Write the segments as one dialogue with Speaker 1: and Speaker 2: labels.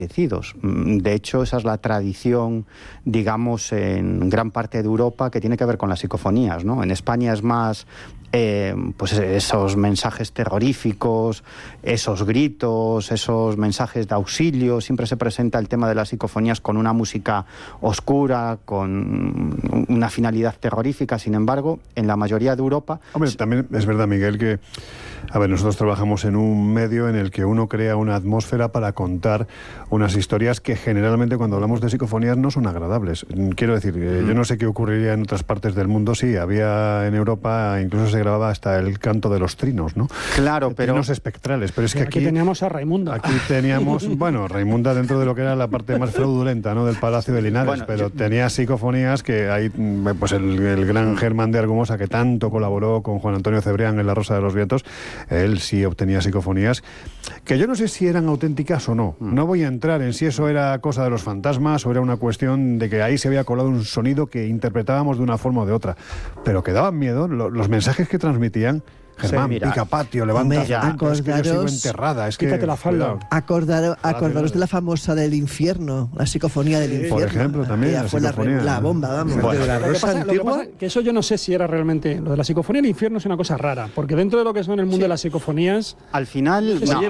Speaker 1: De hecho, esa es la tradición, digamos, en gran parte de Europa que tiene que ver con las psicofonías, ¿no? En España es más pues esos mensajes terroríficos, esos gritos, esos mensajes de auxilio. Siempre se presenta el tema de las psicofonías con una música oscura, con una finalidad terrorífica. Sin embargo, en la mayoría de Europa...
Speaker 2: Hombre, también es verdad, Miguel, que nosotros trabajamos en un medio en el que uno crea una atmósfera para contar unas historias que generalmente cuando hablamos de psicofonías no son agradables. Quiero decir, yo no sé qué ocurriría en otras partes del mundo. Sí, había en Europa, incluso se grababa hasta el canto de los trinos, ¿no?
Speaker 1: Claro, pero...
Speaker 2: Trinos espectrales, pero es que
Speaker 3: aquí teníamos a Raimunda.
Speaker 2: Aquí teníamos, bueno, Raimunda dentro de lo que era la parte más fraudulenta, ¿no?, del Palacio de Linares, bueno, pero tenía psicofonías que hay, pues el gran Germán de Argumosa, que tanto colaboró con Juan Antonio Cebrián en La Rosa de los Vientos, él sí obtenía psicofonías que yo no sé si eran auténticas o no. No voy a entrar en si eso era cosa de los fantasmas o era una cuestión de que ahí se había colado un sonido que interpretábamos de una forma o de otra, pero que daban miedo los mensajes que transmitían. Germán, sí, pica patio, levanta
Speaker 4: acordaros,
Speaker 2: es que yo sigo enterrada, es
Speaker 3: quítate
Speaker 2: que
Speaker 3: la falda.
Speaker 4: Acordaros de la famosa del infierno, la psicofonía del infierno.
Speaker 2: Por ejemplo, también la psicofonía.
Speaker 4: La bomba, vamos.
Speaker 3: Bueno, de la Rosa antigua. Que eso yo no sé si era realmente... Lo de la psicofonía del infierno es una cosa rara, porque dentro de lo que son el mundo de las psicofonías...
Speaker 1: Al final...
Speaker 5: Oye,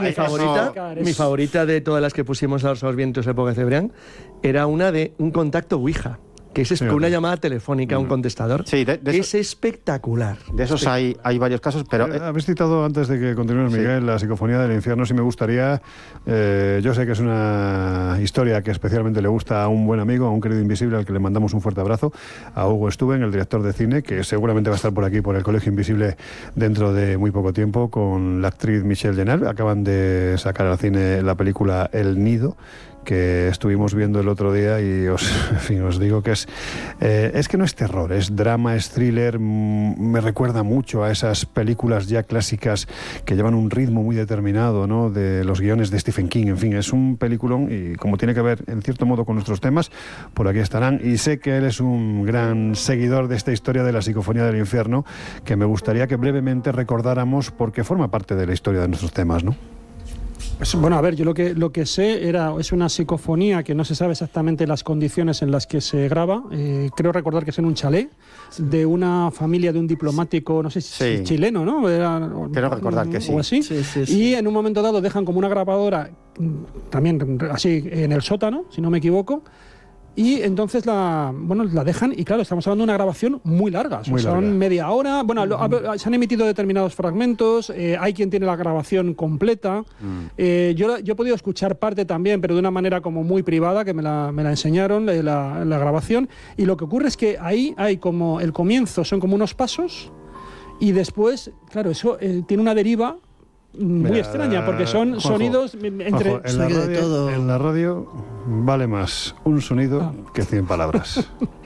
Speaker 5: mi favorita de todas las que pusimos a los vientos de época de Cebrián era una de un contacto Ouija, que es una llamada telefónica a un contestador.
Speaker 1: Sí,
Speaker 5: es espectacular.
Speaker 1: De esos hay varios casos, pero...
Speaker 2: Habéis citado, antes de que continuemos, Miguel, la psicofonía del infierno. Sí me gustaría... yo sé que es una historia que especialmente le gusta a un buen amigo, a un querido invisible, al que le mandamos un fuerte abrazo, a Hugo Stuben, el director de cine, que seguramente va a estar por aquí, por el Colegio Invisible, dentro de muy poco tiempo, con la actriz Michelle Jenner. Acaban de sacar al cine la película El Nido, que estuvimos viendo el otro día y os digo que es que no es terror, es drama, es thriller. Me recuerda mucho a esas películas ya clásicas que llevan un ritmo muy determinado, ¿no?, de los guiones de Stephen King. En fin, es un peliculón y como tiene que ver en cierto modo con nuestros temas, por aquí estarán. Y sé que él es un gran seguidor de esta historia de la psicofonía del infierno, que me gustaría que brevemente recordáramos porque forma parte de la historia de nuestros temas, ¿no?
Speaker 3: Bueno, a ver, yo lo que sé es una psicofonía que no se sabe exactamente las condiciones en las que se graba. Creo recordar que es en un chalet de una familia de un diplomático, no sé si es chileno, ¿no?
Speaker 1: Quiero recordar que sí.
Speaker 3: O así.
Speaker 4: Sí.
Speaker 3: Y en un momento dado dejan como una grabadora, también así en el sótano, si no me equivoco. Y entonces la dejan, y claro, estamos hablando de una grabación muy larga, son media hora. Bueno, se han emitido determinados fragmentos, hay quien tiene la grabación completa. Yo he podido escuchar parte también, pero de una manera como muy privada, que me la enseñaron, la grabación. Y lo que ocurre es que ahí hay como el comienzo, son como unos pasos, y después, claro, eso tiene una deriva muy extraña, porque son
Speaker 2: Juanjo,
Speaker 3: sonidos entre...
Speaker 2: En la radio vale más un sonido que 100 palabras.